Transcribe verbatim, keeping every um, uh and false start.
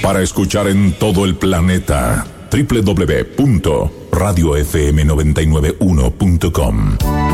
para escuchar en todo el planeta. doble u doble u doble u punto radio f m noventa y nueve uno punto com